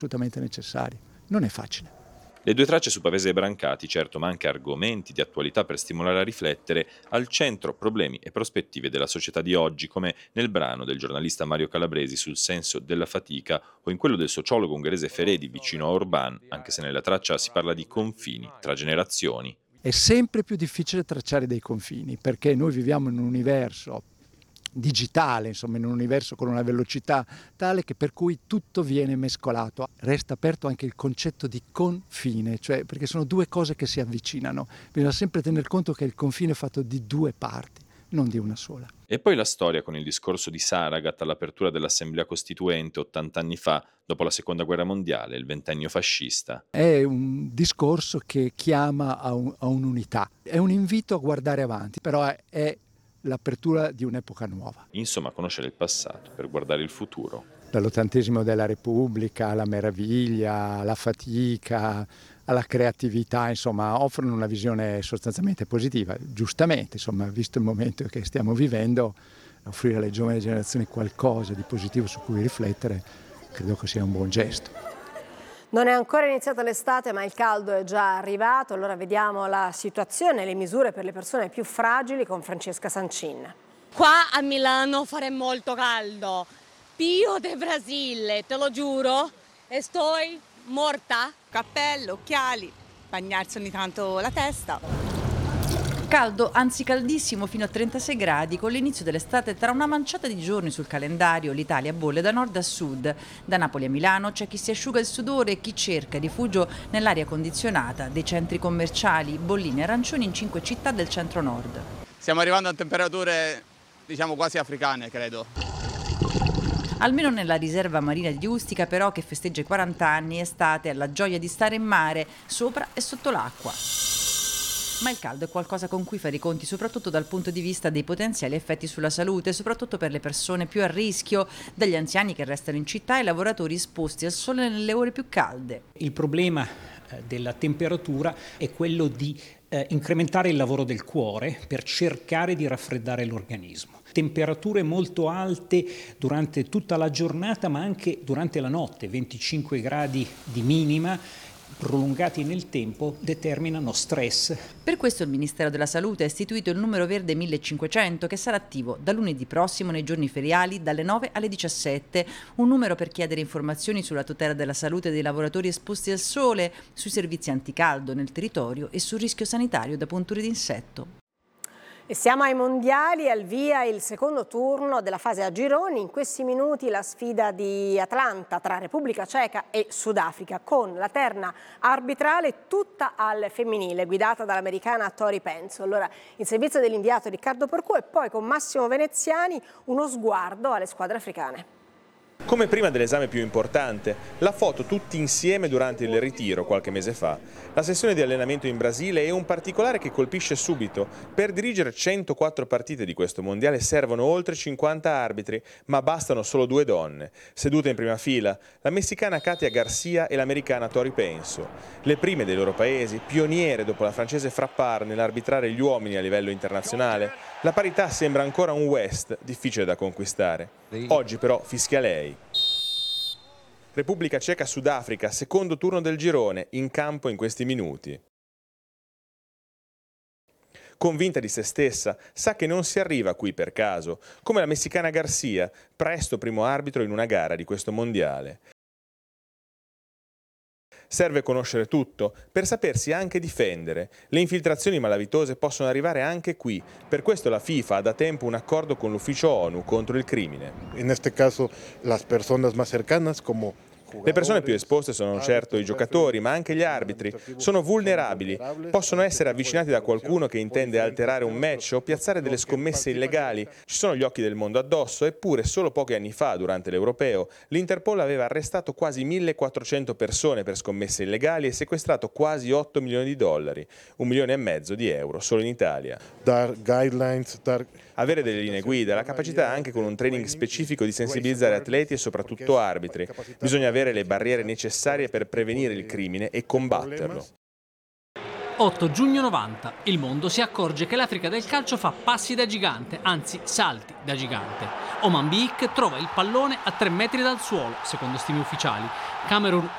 assolutamente necessario. Non è facile. Le due tracce su Pavese e Brancati, certo, ma anche argomenti di attualità per stimolare a riflettere, al centro problemi e prospettive della società di oggi, come nel brano del giornalista Mario Calabresi sul senso della fatica o in quello del sociologo ungherese Feredi vicino a Orban, anche se nella traccia si parla di confini tra generazioni. È sempre più difficile tracciare dei confini, perché noi viviamo in un universo digitale, insomma in un universo con una velocità tale che per cui tutto viene mescolato. Resta aperto anche il concetto di confine, cioè perché sono due cose che si avvicinano. Bisogna sempre tener conto che il confine è fatto di due parti, non di una sola. E poi la storia con il discorso di Saragat all'apertura dell'Assemblea Costituente 80 anni fa, dopo la Seconda Guerra Mondiale, il ventennio fascista. È un discorso che chiama a un'unità, è un invito a guardare avanti, però è l'apertura di un'epoca nuova. Insomma, conoscere il passato per guardare il futuro. Dall'80° della Repubblica alla meraviglia, alla fatica, alla creatività, insomma, offrono una visione sostanzialmente positiva. Giustamente, insomma, visto il momento che stiamo vivendo, offrire alle giovani generazioni qualcosa di positivo su cui riflettere, credo che sia un buon gesto. Non è ancora iniziata l'estate, ma il caldo è già arrivato. Allora vediamo la situazione e le misure per le persone più fragili con Francesca Sancin. Qua a Milano fa molto caldo. Pio de Brasile, te lo giuro, e sto morta. Cappello, occhiali, bagnarsi ogni tanto la testa. Caldo, anzi caldissimo, fino a 36 gradi, con l'inizio dell'estate tra una manciata di giorni sul calendario. L'Italia bolle da nord a sud. Da Napoli a Milano c'è chi si asciuga il sudore e chi cerca rifugio nell'aria condizionata dei centri commerciali, bolline arancioni in 5 città del centro-nord. Stiamo arrivando a temperature, diciamo, quasi africane, credo. Almeno nella riserva marina di Ustica, però, che festeggia i 40 anni, estate ha la gioia di stare in mare, sopra e sotto l'acqua. Ma il caldo è qualcosa con cui fare i conti, soprattutto dal punto di vista dei potenziali effetti sulla salute, soprattutto per le persone più a rischio, dagli anziani che restano in città ai lavoratori esposti al sole nelle ore più calde. Il problema della temperatura è quello di incrementare il lavoro del cuore per cercare di raffreddare l'organismo. Temperature molto alte durante tutta la giornata, ma anche durante la notte, 25 gradi di minima, prolungati nel tempo, determinano stress. Per questo il Ministero della Salute ha istituito il numero verde 1500 che sarà attivo da lunedì prossimo nei giorni feriali dalle 9 alle 17, un numero per chiedere informazioni sulla tutela della salute dei lavoratori esposti al sole, sui servizi anticaldo nel territorio e sul rischio sanitario da punture d'insetto. E siamo ai mondiali, al via il secondo turno della fase a gironi. In questi minuti la sfida di Atlanta tra Repubblica Ceca e Sudafrica, con la terna arbitrale tutta al femminile, guidata dall'americana Tori Penso. Allora, in servizio dell'inviato Riccardo Porcu e poi con Massimo Veneziani uno sguardo alle squadre africane. Come prima dell'esame più importante, la foto tutti insieme durante il ritiro qualche mese fa. La sessione di allenamento in Brasile è un particolare che colpisce subito. Per dirigere 104 partite di questo mondiale servono oltre 50 arbitri, ma bastano solo 2 donne. Sedute in prima fila, la messicana Katia Garcia e l'americana Tori Penso. Le prime dei loro paesi, pioniere dopo la francese Frappart nell'arbitrare gli uomini a livello internazionale. La parità sembra ancora un West difficile da conquistare. Oggi però fischia lei. Repubblica Ceca-Sudafrica, secondo turno del girone, in campo in questi minuti. Convinta di se stessa, sa che non si arriva qui per caso, come la messicana Garcia, presto primo arbitro in una gara di questo mondiale. Serve conoscere tutto per sapersi anche difendere. Le infiltrazioni malavitose possono arrivare anche qui. Per questo la FIFA ha da tempo un accordo con l'ufficio ONU contro il crimine. In questo caso, le persone più cercanas come Le persone più esposte sono certo i giocatori, ma anche gli arbitri. Sono vulnerabili, possono essere avvicinati da qualcuno che intende alterare un match o piazzare delle scommesse illegali. Ci sono gli occhi del mondo addosso, eppure solo pochi anni fa, durante l'Europeo, l'Interpol aveva arrestato quasi 1400 persone per scommesse illegali e sequestrato quasi 8 milioni di dollari, 1,5 milioni di euro, solo in Italia. Avere delle linee guida, la capacità anche con un training specifico di sensibilizzare atleti e soprattutto arbitri. Bisogna avere le barriere necessarie per prevenire il crimine e combatterlo. 8 giugno 90. Il mondo si accorge che l'Africa del calcio fa passi da gigante, anzi salti da gigante. Oman Bik trova il pallone a 3 metri dal suolo, secondo stime ufficiali. Camerun